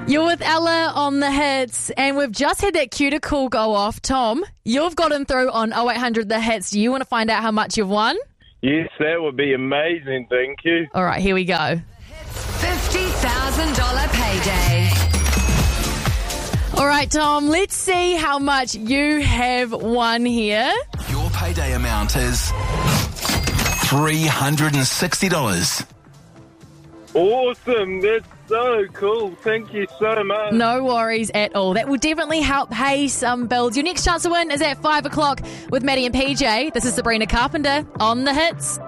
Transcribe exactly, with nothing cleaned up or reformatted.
You're with Ella on the hits, and we've just had that cue to call go off. Tom, you've gotten through on oh eight hundred the hits. Do you want to find out how much you've won? Yes, that would be amazing, thank you. All right, here we go. fifty thousand dollars payday. All right, Tom, let's see how much you have won here. Your payday amount is three hundred sixty dollars. Awesome, that's so cool. Thank you so much. No worries at all. That will definitely help pay some bills. Your next chance to win is at five o'clock with Maddie and P J. This is Sabrina Carpenter on the hits.